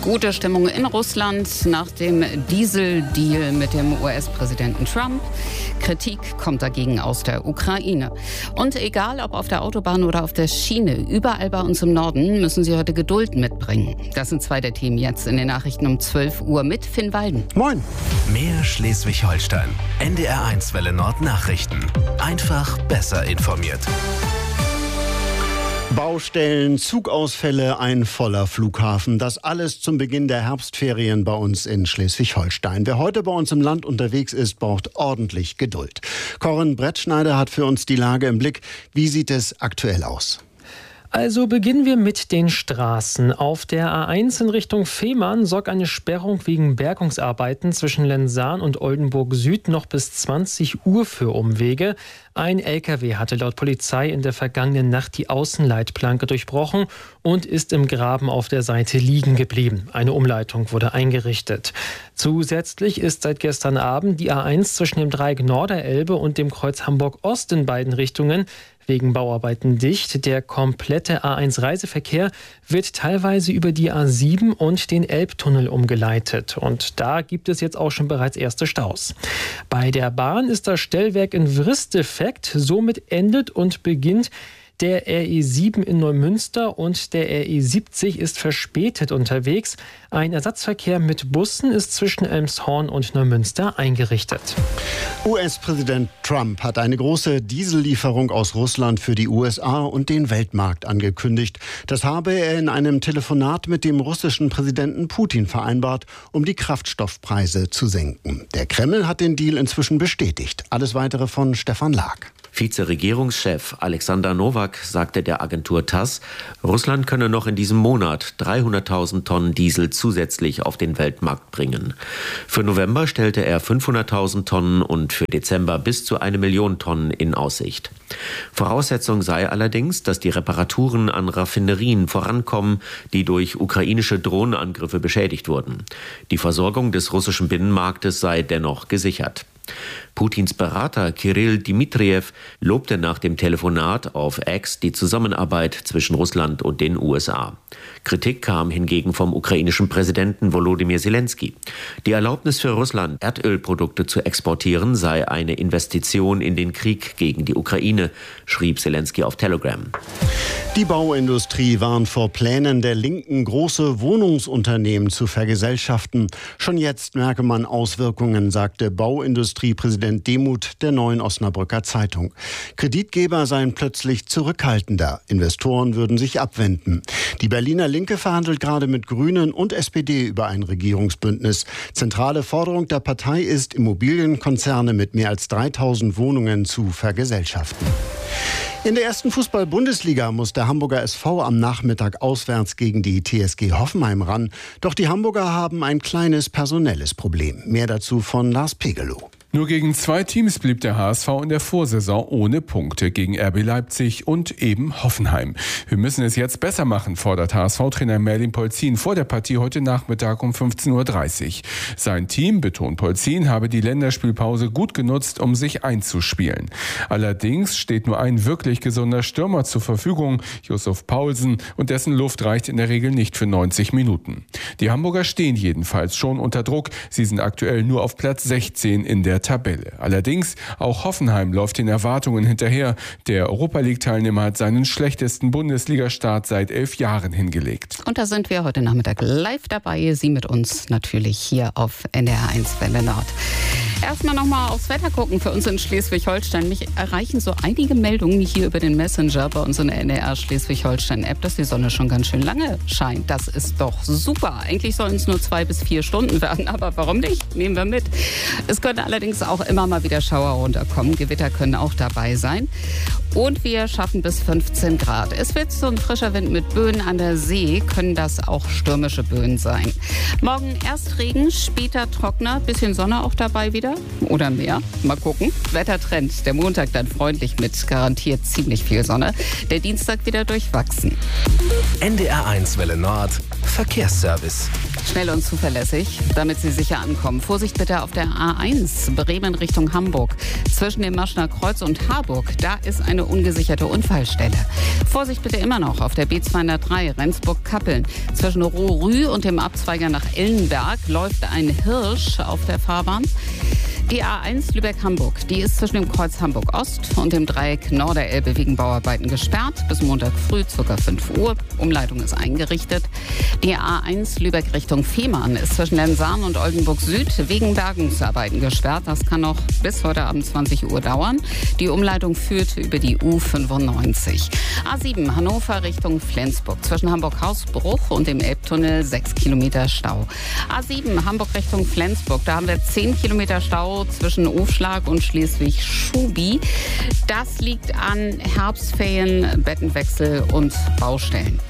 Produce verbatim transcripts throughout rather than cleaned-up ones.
Gute Stimmung in Russland nach dem Diesel-Deal mit dem U S-Präsidenten Trump. Kritik kommt dagegen aus der Ukraine. Und egal ob auf der Autobahn oder auf der Schiene, überall bei uns im Norden müssen Sie heute Geduld mitbringen. Das sind zwei der Themen jetzt in den Nachrichten um zwölf Uhr mit Finn Walden. Moin. Mehr Schleswig-Holstein. N D R eins Welle Nord Nachrichten. Einfach besser informiert. Baustellen, Zugausfälle, ein voller Flughafen. Das alles zum Beginn der Herbstferien bei uns in Schleswig-Holstein. Wer heute bei uns im Land unterwegs ist, braucht ordentlich Geduld. Corinne Brettschneider hat für uns die Lage im Blick. Wie sieht es aktuell aus? Also beginnen wir mit den Straßen. Auf der A eins in Richtung Fehmarn sorgt eine Sperrung wegen Bergungsarbeiten zwischen Lensahn und Oldenburg Süd noch bis zwanzig Uhr für Umwege. Ein L K W hatte laut Polizei in der vergangenen Nacht die Außenleitplanke durchbrochen und ist im Graben auf der Seite liegen geblieben. Eine Umleitung wurde eingerichtet. Zusätzlich ist seit gestern Abend die A eins zwischen dem Dreieck Norderelbe und dem Kreuz Hamburg-Ost in beiden Richtungen wegen Bauarbeiten dicht. Der komplette A eins Reiseverkehr wird teilweise über die A sieben und den Elbtunnel umgeleitet. Und da gibt es jetzt auch schon bereits erste Staus. Bei der Bahn ist das Stellwerk in Wrist defekt. Somit endet und beginnt der R E sieben in Neumünster und der R E siebzig ist verspätet unterwegs. Ein Ersatzverkehr mit Bussen ist zwischen Elmshorn und Neumünster eingerichtet. U S-Präsident Trump hat eine große Diesellieferung aus Russland für die U S A und den Weltmarkt angekündigt. Das habe er in einem Telefonat mit dem russischen Präsidenten Putin vereinbart, um die Kraftstoffpreise zu senken. Der Kreml hat den Deal inzwischen bestätigt. Alles Weitere von Stefan Lag. Vizeregierungschef Alexander Nowak sagte der Agentur TASS, Russland könne noch in diesem Monat dreihunderttausend Tonnen Diesel zusätzlich auf den Weltmarkt bringen. Für November stellte er fünfhunderttausend Tonnen und für Dezember bis zu eine Million Tonnen in Aussicht. Voraussetzung sei allerdings, dass die Reparaturen an Raffinerien vorankommen, die durch ukrainische Drohnenangriffe beschädigt wurden. Die Versorgung des russischen Binnenmarktes sei dennoch gesichert. Putins Berater Kirill Dmitriev lobte nach dem Telefonat auf X die Zusammenarbeit zwischen Russland und den U S A. Kritik kam hingegen vom ukrainischen Präsidenten Volodymyr Zelensky. Die Erlaubnis für Russland, Erdölprodukte zu exportieren, sei eine Investition in den Krieg gegen die Ukraine, schrieb Zelensky auf Telegram. Die Bauindustrie warnt vor Plänen der Linken, große Wohnungsunternehmen zu vergesellschaften. Schon jetzt merke man Auswirkungen, sagte Bauindustriepräsident Demuth der Neuen Osnabrücker Zeitung. Kreditgeber seien plötzlich zurückhaltender. Investoren würden sich abwenden. Die Berliner Linke verhandelt gerade mit Grünen und S P D über ein Regierungsbündnis. Zentrale Forderung der Partei ist, Immobilienkonzerne mit mehr als dreitausend Wohnungen zu vergesellschaften. In der ersten Fußball-Bundesliga muss der Hamburger S V am Nachmittag auswärts gegen die T S G Hoffenheim ran. Doch die Hamburger haben ein kleines personelles Problem. Mehr dazu von Lars Pegelow. Nur gegen zwei Teams blieb der H S V in der Vorsaison ohne Punkte, gegen R B Leipzig und eben Hoffenheim. Wir müssen es jetzt besser machen, fordert H S V-Trainer Merlin Polzin vor der Partie heute Nachmittag um fünfzehn Uhr dreißig. Sein Team, betont Polzin, habe die Länderspielpause gut genutzt, um sich einzuspielen. Allerdings steht nur ein wirklich gesunder Stürmer zur Verfügung, Yusuf Paulsen, und dessen Luft reicht in der Regel nicht für neunzig Minuten. Die Hamburger stehen jedenfalls schon unter Druck. Sie sind aktuell nur auf Platz sechzehn in der Tabelle. Allerdings, auch Hoffenheim läuft den Erwartungen hinterher. Der Europa-League-Teilnehmer hat seinen schlechtesten Bundesliga-Start seit elf Jahren hingelegt. Und da sind wir heute Nachmittag live dabei. Sie mit uns natürlich hier auf N D R eins Welle Nord. Erstmal nochmal aufs Wetter gucken für uns in Schleswig-Holstein. Mich erreichen so einige Meldungen hier über den Messenger bei uns in der N D R Schleswig-Holstein-App, dass die Sonne schon ganz schön lange scheint. Das ist doch super. Eigentlich sollen es nur zwei bis vier Stunden werden, aber warum nicht? Nehmen wir mit. Es können allerdings auch immer mal wieder Schauer runterkommen. Gewitter können auch dabei sein. Und wir schaffen bis fünfzehn Grad. Es wird so ein frischer Wind mit Böen an der See, können das auch stürmische Böen sein. Morgen erst Regen, später trockener, bisschen Sonne auch dabei wieder. wieder oder mehr? Mal gucken. Wettertrend. Der Montag dann freundlich mit garantiert ziemlich viel Sonne. Der Dienstag wieder durchwachsen. N D R eins Welle Nord. Verkehrsservice. Schnell und zuverlässig, damit Sie sicher ankommen. Vorsicht bitte auf der A eins, Bremen Richtung Hamburg. Zwischen dem Maschner Kreuz und Harburg, da ist eine ungesicherte Unfallstelle. Vorsicht bitte immer noch auf der B zweihundertdrei, Rendsburg-Kappeln. Zwischen Rohrü und dem Abzweiger nach Ellenberg läuft ein Hirsch auf der Fahrbahn. Die A eins Lübeck-Hamburg, die ist zwischen dem Kreuz Hamburg-Ost und dem Dreieck Norderelbe wegen Bauarbeiten gesperrt. Bis Montag früh, ca. fünf Uhr. Umleitung ist eingerichtet. Die A eins Lübeck Richtung Fehmarn ist zwischen Lenzahn und Oldenburg Süd wegen Bergungsarbeiten gesperrt. Das kann noch bis heute Abend zwanzig Uhr dauern. Die Umleitung führt über die U fünfundneunzig. A sieben Hannover Richtung Flensburg. Zwischen Hamburg-Hausbruch und dem Elbtunnel sechs Kilometer Stau. A sieben Hamburg Richtung Flensburg. Da haben wir zehn Kilometer Stau zwischen Aufschlag und Schleswig-Schubi. Das liegt an Herbstferien, Bettenwechsel und Baustellen.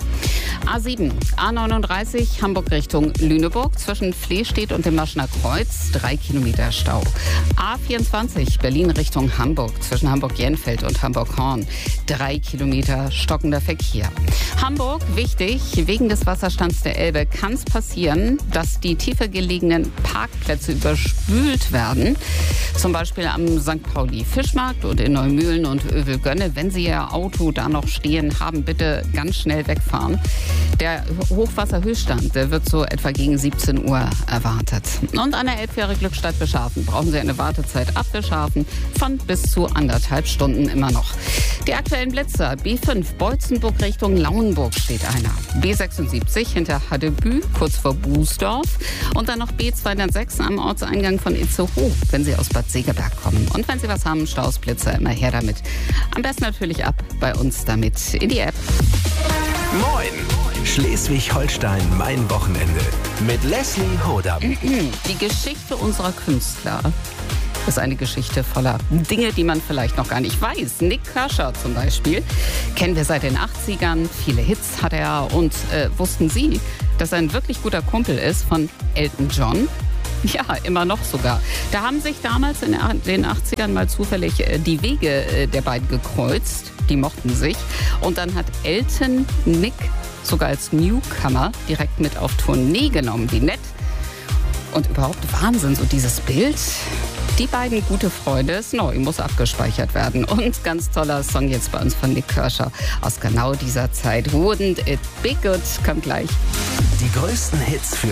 A sieben, A neununddreißig, Hamburg Richtung Lüneburg, zwischen Flehstedt und dem Maschner Kreuz, drei Kilometer Stau. A vierundzwanzig, Berlin Richtung Hamburg, zwischen Hamburg-Jenfeld und Hamburg-Horn, drei Kilometer stockender Verkehr. Hamburg, wichtig, wegen des Wasserstands der Elbe kann es passieren, dass die tiefer gelegenen Parkplätze überspült werden. Zum Beispiel am Sankt Pauli Fischmarkt und in Neumühlen und Övelgönne. Wenn Sie Ihr Auto da noch stehen haben, bitte ganz schnell wegfahren. Der Hochwasserhöchststand, der wird so etwa gegen siebzehn Uhr erwartet. Und an der Elbfähre Glückstadt Bescharfen brauchen Sie eine Wartezeit ab Bescharfen von bis zu anderthalb Stunden immer noch. Die aktuellen Blitzer: B fünf Beutzenburg Richtung Lauenburg steht einer. B sechsundsiebzig hinter Haddebü, kurz vor Bußdorf. Und dann noch B zweihundertsechs am Ortseingang von Itzehoe, wenn Sie aus Bad Segeberg kommen. Und wenn Sie was haben, Staus, Blitzer, immer her damit. Am besten natürlich ab bei uns damit in die App. Moin! Schleswig-Holstein, mein Wochenende. Mit Leslie Hodam. Die Geschichte unserer Künstler ist eine Geschichte voller Dinge, die man vielleicht noch gar nicht weiß. Nik Kershaw zum Beispiel kennen wir seit den achtzigern. Viele Hits hat er. Und äh, wussten Sie, dass er ein wirklich guter Kumpel ist von Elton John? Ja, immer noch sogar. Da haben sich damals in den achtzigern mal zufällig äh, die Wege äh, der beiden gekreuzt. Die mochten sich. Und dann hat Elton Nick sogar als Newcomer direkt mit auf Tournee genommen. Wie nett. Und überhaupt Wahnsinn, so dieses Bild. Die beiden gute Freunde ist neu, muss abgespeichert werden. Und ganz toller Song jetzt bei uns von Nik Kershaw aus genau dieser Zeit. Wouldn't it be good? Kommt gleich. Die größten Hits für